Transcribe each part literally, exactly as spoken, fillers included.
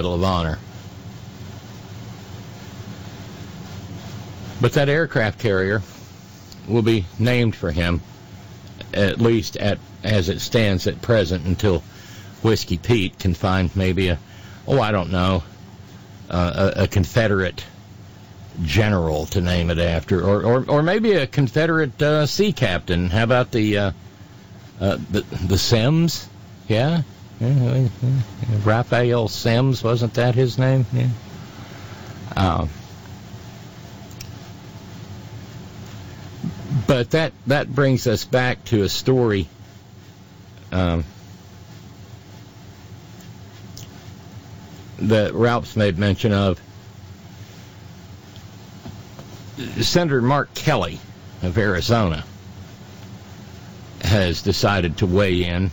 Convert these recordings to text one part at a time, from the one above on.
Medal of Honor. But that aircraft carrier will be named for him, at least at as it stands at present, until Whiskey Pete can find maybe a, oh, I don't know, uh, a, a Confederate general to name it after, or or, or maybe a Confederate uh, sea captain. How about the uh, uh, the the Sims? Yeah? yeah, Raphael Sims, wasn't that his name? Yeah. Uh, but that that brings us back to a story. Um, that Ralph's made mention of. Senator Mark Kelly of Arizona has decided to weigh in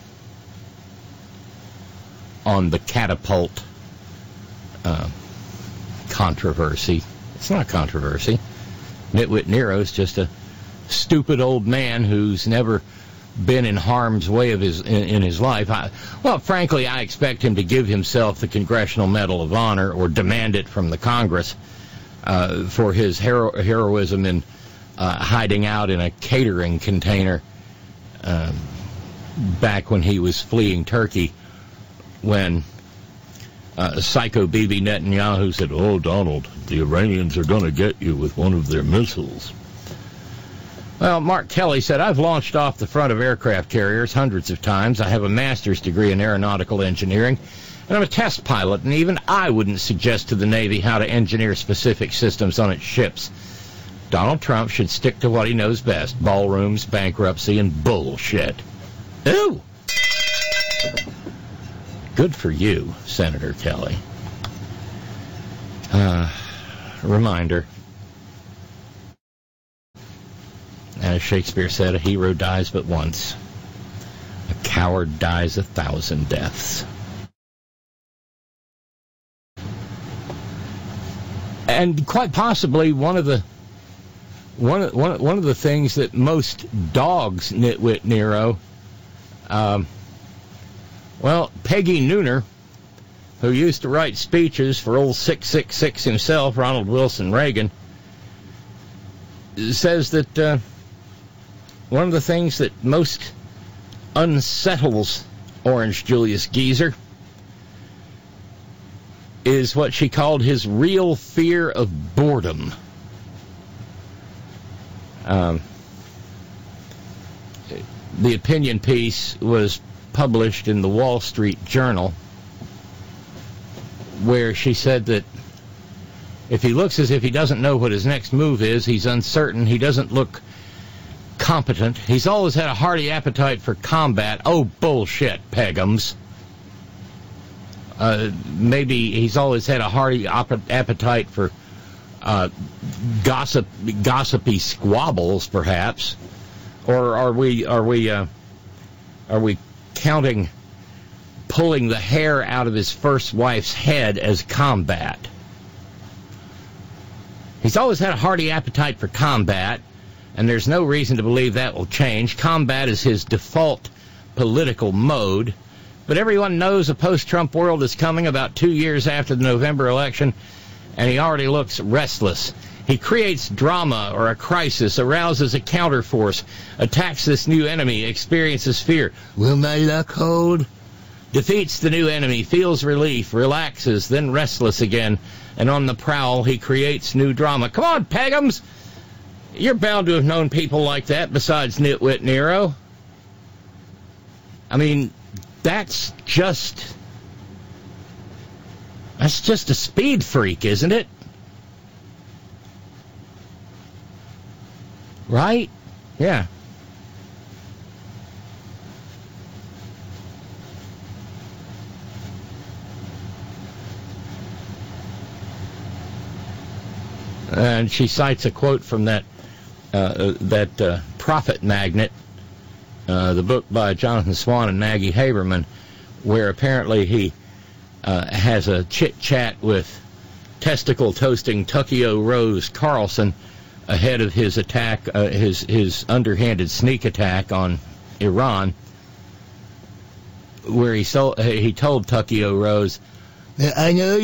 on the catapult uh, controversy. It's not controversy. Nitwit Nero's just a stupid old man who's never been in harm's way of his in, in his life. I, well, frankly, I expect him to give himself the Congressional Medal of Honor or demand it from the Congress uh, for his hero, heroism in uh, hiding out in a catering container uh, back when he was fleeing Turkey, when uh, Psycho Bibi Netanyahu said, "Oh, Donald, the Iranians are going to get you with one of their missiles." Well, Mark Kelly said, "I've launched off the front of aircraft carriers hundreds of times. I have a master's degree in aeronautical engineering, and I'm a test pilot, and even I wouldn't suggest to the Navy how to engineer specific systems on its ships. Donald Trump should stick to what he knows best, ballrooms, bankruptcy, and bullshit." Ooh! Good for you, Senator Kelly. Uh, reminder. As Shakespeare said, a hero dies but once. A coward dies a thousand deaths. And quite possibly one of the one of, one, one of the things that most dogs Nitwit Nero, um, well, Peggy Nooner, who used to write speeches for old six six six himself, Ronald Wilson Reagan, says that uh, one of the things that most unsettles Orange Julius Geezer is what she called his real fear of boredom. Um, the opinion piece was published in the Wall Street Journal, where she said that if he looks as if he doesn't know what his next move is, he's uncertain, he doesn't look competent, he's always had a hearty appetite for combat. Oh, bullshit, Pegums. Uh, maybe he's always had a hearty op- appetite for uh, gossip, gossipy squabbles, perhaps. Or are we are we uh, are we counting pulling the hair out of his first wife's head as combat? He's always had a hearty appetite for combat, and there's no reason to believe that will change. Combat is his default political mode. But everyone knows a post-Trump world is coming about two years after the November election, and he already looks restless. He creates drama or a crisis, arouses a counterforce, attacks this new enemy, experiences fear. Will my luck hold? Defeats the new enemy, feels relief, relaxes, then restless again, and on the prowl he creates new drama. Come on, Pegums! You're bound to have known people like that besides Nitwit Nero. I mean, that's just... That's just a speed freak, isn't it? Right? Yeah. And she cites a quote from that uh, that uh, Profit Magnet, uh, the book by Jonathan Swan and Maggie Haberman, where apparently he uh, has a chit-chat with testicle-toasting Tuckio Rose Carlson ahead of his attack, uh, his his underhanded sneak attack on Iran, where he so, he told Tuckio Rose, "I know